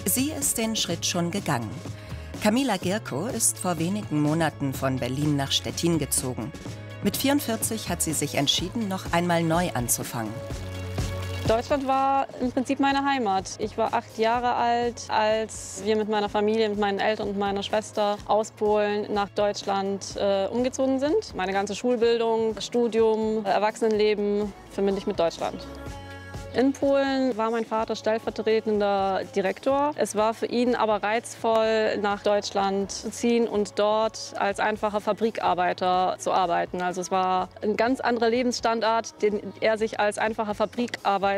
Sie ist den Schritt schon gegangen. Kamila Gierko ist vor wenigen Monaten von Berlin nach Stettin gezogen. Mit 44 hat sie sich entschieden, noch einmal neu anzufangen. Deutschland war im Prinzip meine Heimat. Ich war 8 Jahre alt, als wir mit meiner Familie, mit meinen Eltern und meiner Schwester aus Polen nach Deutschland umgezogen sind. Meine ganze Schulbildung, Studium, Erwachsenenleben verbinde ich mit Deutschland. In Polen war mein Vater stellvertretender Direktor. Es war für ihn aber reizvoll, nach Deutschland zu ziehen und dort als einfacher Fabrikarbeiter zu arbeiten. Also es war ein ganz anderer Lebensstandard, den er sich als einfacher Fabrikarbeiter